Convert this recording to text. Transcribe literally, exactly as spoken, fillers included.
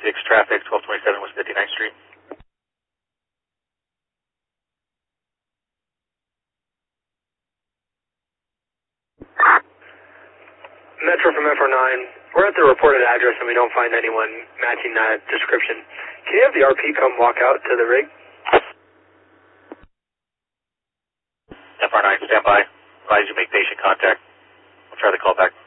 six traffic, twelve twenty-seven West fifty-ninth Street. Metro from F R nine. We're at the reported address and we don't find anyone matching that description. Can you have the R P come walk out to the rig? F R nine, stand by. Advise you make patient contact. I'll try to call back.